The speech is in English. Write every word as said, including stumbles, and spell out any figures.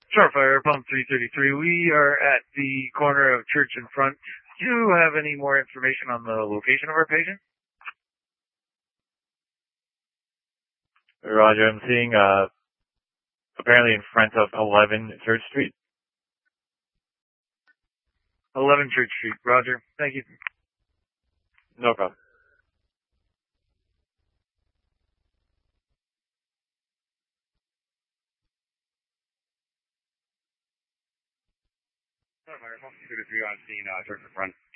Starfire, Pump three thirty-three. We are at the corner of Church and Front. Do you have any more information on the location of our patient? Roger, I'm seeing, uh, apparently in front of eleven Church Street. eleven Church Street. Roger. Thank you. No problem. Starfire, Pump three thirty-three on scene, uh, Church and Front.